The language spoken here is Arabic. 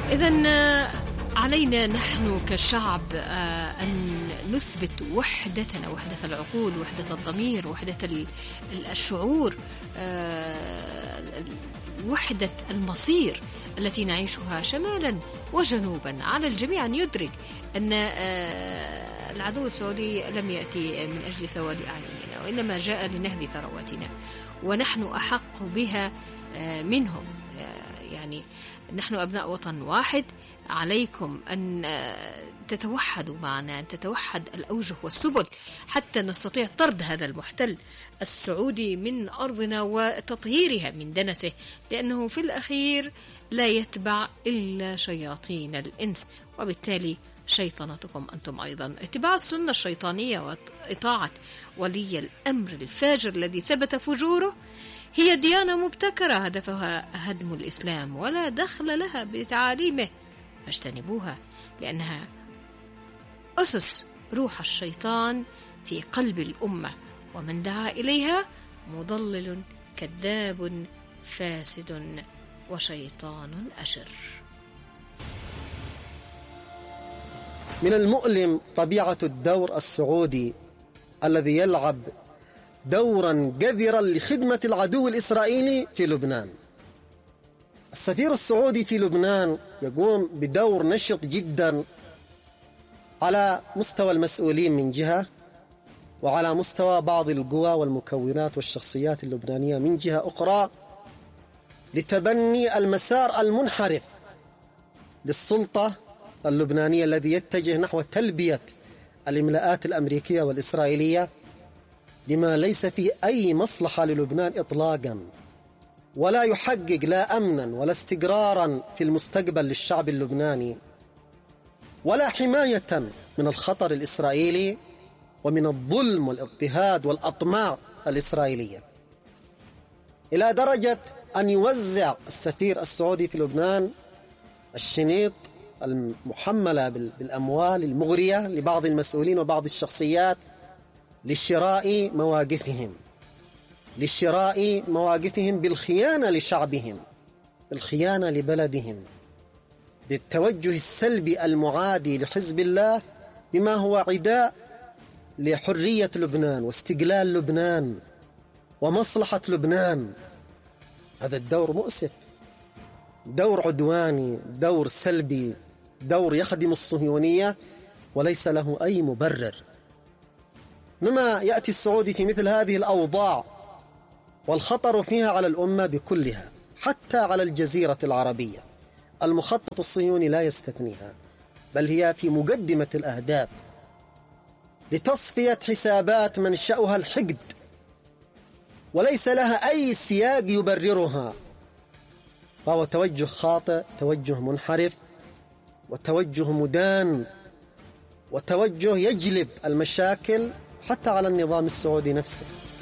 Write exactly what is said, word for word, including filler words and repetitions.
إذن علينا نحن كشعب أن نثبت وحدتنا، وحدة العقول، وحدة الضمير، وحدة الشعور، وحدة المصير التي نعيشها شمالا وجنوبا. على الجميع أن يدرك أن العدو السعودي لم يأتي من أجل سواد أعيننا، وإنما جاء لنهب ثرواتنا، ونحن أحق بها منهم. يعني نحن أبناء وطن واحد، عليكم أن تتوحدوا معنا، أن تتوحد الأوجه والسبل حتى نستطيع طرد هذا المحتل السعودي من أرضنا وتطهيرها من دنسه، لأنه في الأخير لا يتبع إلا شياطين الإنس، وبالتالي شيطنتكم أنتم أيضا. اتباع السنة الشيطانية وإطاعة ولي الأمر الفاجر الذي ثبت فجوره هي ديانة مبتكرة هدفها هدم الإسلام ولا دخل لها بتعاليمه، فاجتنبوها، لأنها أسس روح الشيطان في قلب الأمة، ومن دعا إليها مضلل كذاب فاسد وشيطان أشر. من المؤلم طبيعة الدور السعودي الذي يلعب دورا جذرا لخدمة العدو الإسرائيلي في لبنان. السفير السعودي في لبنان يقوم بدور نشط جدا على مستوى المسؤولين من جهة، وعلى مستوى بعض القوى والمكونات والشخصيات اللبنانية من جهة أخرى، لتبني المسار المنحرف للسلطة اللبنانية الذي يتجه نحو تلبية الإملاءات الأمريكية والإسرائيلية لما ليس فيه أي مصلحة للبنان إطلاقا، ولا يحقق لا أمنا ولا استقرارا في المستقبل للشعب اللبناني، ولا حماية من الخطر الإسرائيلي ومن الظلم والاضطهاد والأطماع الإسرائيلية، إلى درجة أن يوزع السفير السعودي في لبنان الشنيط المحملة بالأموال المغرية لبعض المسؤولين وبعض الشخصيات لشراء مواقفهم لشراء مواقفهم بالخيانة لشعبهم، بالخيانة لبلدهم، بالتوجه السلبي المعادي لحزب الله بما هو عداء لحرية لبنان واستقلال لبنان ومصلحة لبنان. هذا الدور مؤسف، دور عدواني، دور سلبي، دور يخدم الصهيونية وليس له أي مبرر. لما يأتي السعودي في مثل هذه الأوضاع والخطر فيها على الأمة بكلها، حتى على الجزيرة العربية، المخطط الصهيوني لا يستثنيها، بل هي في مقدمة الأهداف لتصفية حسابات منشأها الحقد وليس لها أي سياق يبررها، فهو توجه خاطئ، توجه منحرف، وتوجه مدان، وتوجه يجلب المشاكل حتى على النظام السعودي نفسه.